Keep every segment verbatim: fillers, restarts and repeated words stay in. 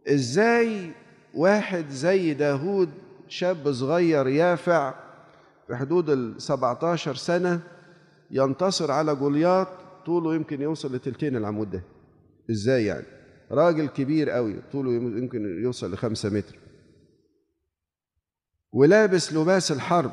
إزاي واحد زي داود شاب صغير يافع في حدود السبعتاشر سنة ينتصر على جولياط طوله يمكن يوصل لتلتين العمود ده؟ إزاي يعني؟ راجل كبير قوي طوله يمكن يوصل لخمسة متر، ولابس لباس الحرب،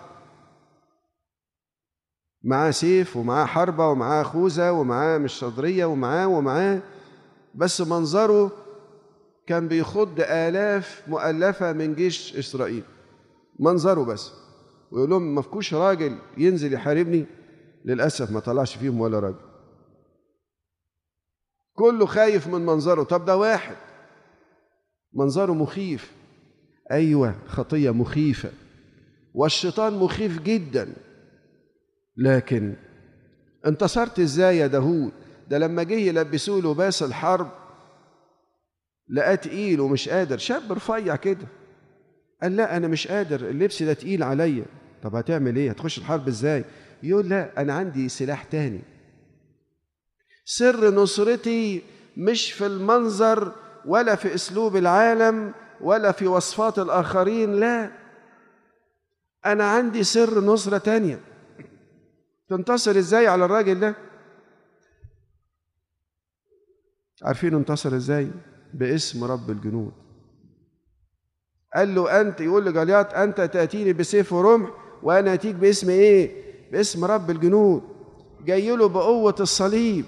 معاه سيف ومعاه حربة ومعاه خوذة ومعاه مش صدرية ومعاه ومعاه بس منظره كان بيخض آلاف مؤلفة من جيش إسرائيل، منظره بس، ويقول لهم ما فيكوش راجل ينزل يحاربني؟ للأسف ما طلعش فيهم ولا راجل، كله خايف من منظره. طب ده واحد منظره مخيف، أيوة خطية مخيفة والشيطان مخيف جدا، لكن انتصرت ازاي يا داود؟ ده لما جه يلبسوه لباس الحرب لقاه تقيل ومش قادر، شاب رفيع كده، قال لا انا مش قادر، اللبس ده تقيل عليا. طب هتعمل ايه؟ هتخش الحرب ازاي؟ يقول لا انا عندي سلاح تاني، سر نصرتي مش في المنظر ولا في اسلوب العالم ولا في وصفات الاخرين، لا انا عندي سر نصرة تانية. تنتصر ازاي على الراجل ده؟ عارفين انتصر ازاي؟ باسم رب الجنود. قال له انت، يقول لجولياط انت تاتيني بسيف ورمح وانا اتيك باسم ايه؟ باسم رب الجنود. جاي له بقوة الصليب،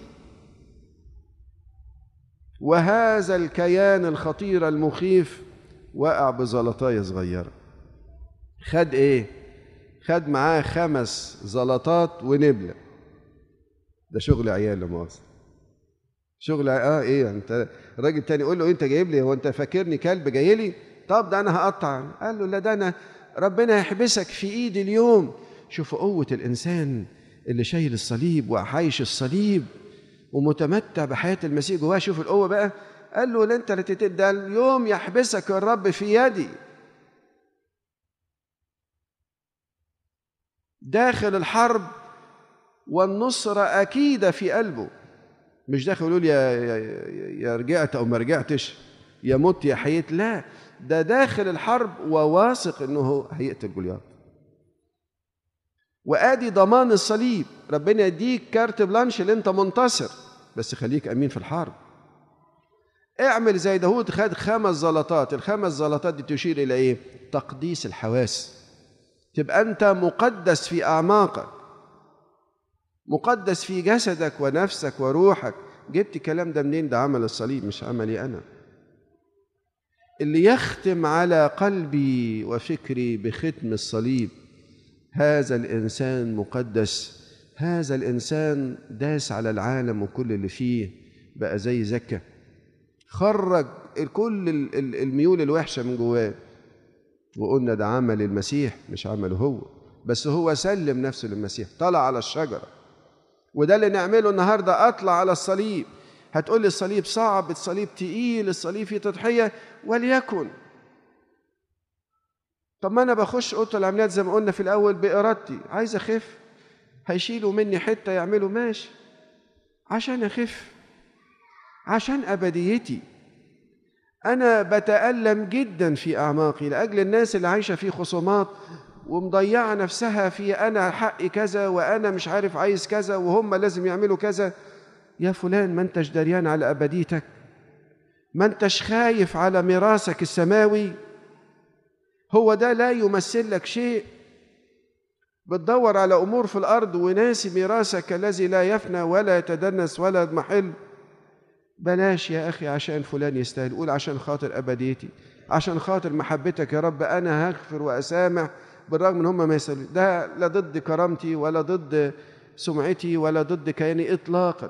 وهذا الكيان الخطير المخيف وقع بزلطايه صغيرة. خد ايه؟ خد معاه خمس زلطات ونبلة. ده شغل عيال لمؤاخذة، شغل اه ايه انت؟ الراجل تاني يقول له انت جايب لي، هو انت فاكرني كلب جاي لي؟ طب ده انا هقطع. قال له لا ده انا ربنا يحبسك في ايدي اليوم. شوفوا قوة الانسان اللي شايل الصليب وعايش الصليب ومتمتع بحياة المسيح جواه. شوف القوة بقى. قال له لا انت لا تتد، ده اليوم يحبسك الرب في يدي. داخل الحرب والنصرة أكيدة في قلبه، مش داخل يقول يا يا رجعت او ما رجعتش، يا مت يا حييت، لا ده داخل الحرب وواثق انه هيقتل جولياط. وادي ضمان الصليب، ربنا يديك كارت بلانش اللي انت منتصر، بس خليك امين في الحرب. اعمل زي داود، خد خمس زلطات. الخمس زلطات دي تشير الى ايه؟ تقديس الحواس. تبقى انت مقدس في اعماقك، مقدس في جسدك ونفسك وروحك. جبت الكلام ده منين؟ ده عمل الصليب مش عملي أنا. اللي يختم على قلبي وفكري بختم الصليب، هذا الإنسان مقدس، هذا الإنسان داس على العالم وكل اللي فيه، بقى زي زكا، خرج كل الميول الوحشة من جواه. وقلنا ده عمل المسيح مش عمله هو، بس هو سلم نفسه للمسيح، طلع على الشجرة. وده اللي نعمله النهاردة، أطلع على الصليب. هتقول لي الصليب صعب، الصليب تقيل، الصليب فيه تضحية، وليكن. طب ما أنا بخش أوضة العمليات زي ما قلنا في الأول بإرادتي، عايز أخف، هيشيلوا مني حتة يعملوا ماشي، عشان أخف، عشان أبديتي. أنا بتألم جدا في أعماقي لأجل الناس اللي عايشة في خصومات ومضيعة نفسها في أنا حقي كذا وأنا مش عارف عايز كذا وهم لازم يعملوا كذا. يا فلان ما انتش دريان على أبديتك؟ ما انتش خايف على ميراثك السماوي؟ هو ده لا يمثل لك شيء؟ بتدور على أمور في الأرض وناسي ميراثك الذي لا يفنى ولا يتدنس ولا يضمحل. بلاش يا أخي عشان فلان يستاهل، قول عشان خاطر أبديتي، عشان خاطر محبتك يا رب أنا هغفر وأسامح بالرغم من هم ما يستاهلوا. ده لا ضد كرامتي ولا ضد سمعتي ولا ضد كياني إطلاقا.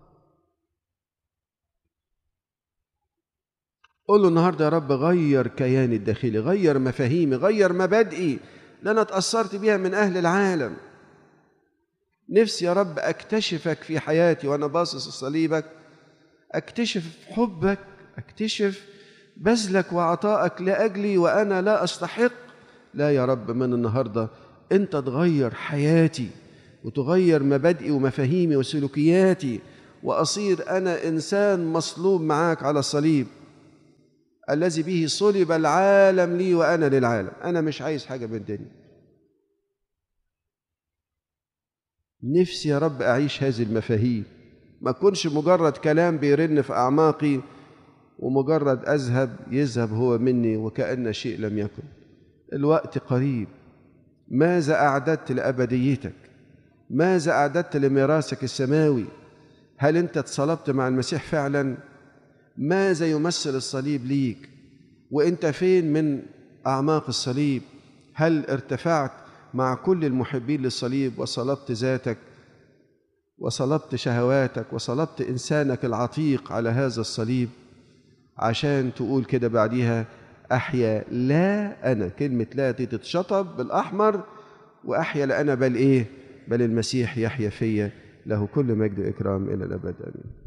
قول له النهارده يا رب غير كياني الداخلي، غير مفاهيمي، غير مبادئي اللي أنا اتأثرت بيها من أهل العالم. نفسي يا رب أكتشفك في حياتي وأنا باصص لصليبك، أكتشف حبك، أكتشف بذلك وعطائك لأجلي وأنا لا أستحق. لا يا رب، من النهاردة أنت تغير حياتي وتغير مبادئي ومفاهيمي وسلوكياتي، وأصير أنا إنسان مصلوب معاك على الصليب. الذي به صلب العالم لي وأنا للعالم. أنا مش عايز حاجة من الدنيا. نفسي يا رب أعيش هذه المفاهيم، ما أكونش مجرد كلام بيرن في أعماقي ومجرد أذهب يذهب هو مني وكأن شيء لم يكن. الوقت قريب. ماذا أعددت لأبديتك؟ ماذا أعددت لميراثك السماوي؟ هل أنت اتصلبت مع المسيح فعلا؟ ماذا يمثل الصليب ليك؟ وأنت فين من أعماق الصليب؟ هل ارتفعت مع كل المحبين للصليب وصلبت ذاتك وصلبت شهواتك وصلبت إنسانك العتيق على هذا الصليب عشان تقول كده بعديها أحيا لا أنا؟ كلمة لا دي تتشطب بالأحمر، وأحيا لا أنا بل إيه؟ بل المسيح يحيا فيا، له كل مجد وإكرام إلى الأبد. آمين.